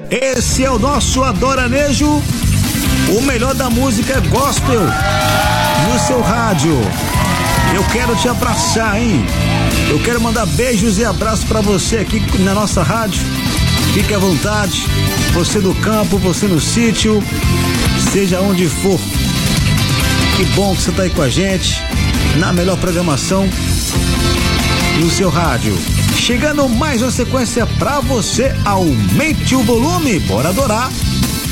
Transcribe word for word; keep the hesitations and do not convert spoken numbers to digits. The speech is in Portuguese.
Esse é o nosso Adoranejo, o melhor da música gospel no seu rádio. Eu quero te abraçar, hein? Eu quero mandar beijos e abraços pra você aqui na nossa rádio. Fique à vontade, você do campo, você no sítio, seja onde for. Que bom que você tá aí com a gente, na melhor programação no seu rádio. Chegando mais uma sequência pra você, aumente o volume, bora adorar.